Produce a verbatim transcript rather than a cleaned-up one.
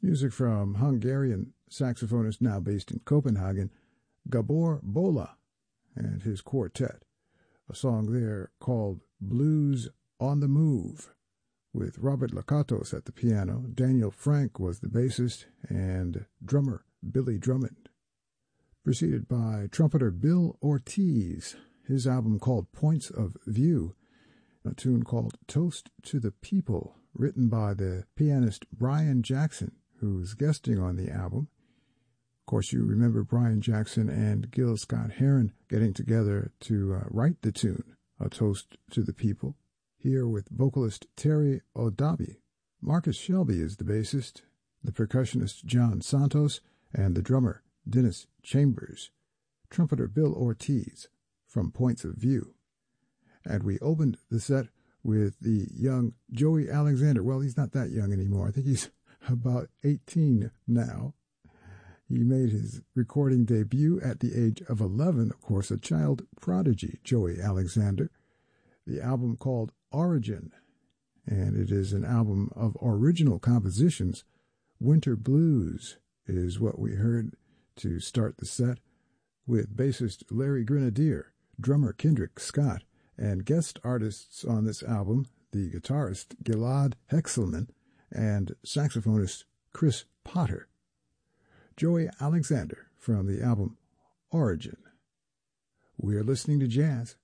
Music from Hungarian saxophonist now based in Copenhagen, Gabor Bola, and his quartet. A song there called Blues on the Move, with Robert Lakatos at the piano. Daniel Frank was the bassist, and drummer Billy Drummond. Preceded by trumpeter Bill Ortiz, his album called Points of View, a tune called Toast to the People, written by the pianist Brian Jackson, who's guesting on the album. Of course, you remember Brian Jackson and Gil Scott-Heron getting together to uh, write the tune, A Toast to the People, here with vocalist Terry Odabi. Marcus Shelby is the bassist, the percussionist John Santos, and the drummer Dennis Chambers, trumpeter Bill Ortiz from Points of View. And we opened the set with the young Joey Alexander. Well, he's not that young anymore. I think he's about eighteen now. He made his recording debut at the age of eleven, of course, a child prodigy, Joey Alexander. The album called Origin, and it is an album of original compositions. Winter Blues is what we heard to start the set, with bassist Larry Grenadier, drummer Kendrick Scott, and guest artists on this album, the guitarist Gilad Hexelman and saxophonist Chris Potter. Joey Alexander from the album Origin. We're listening to jazz.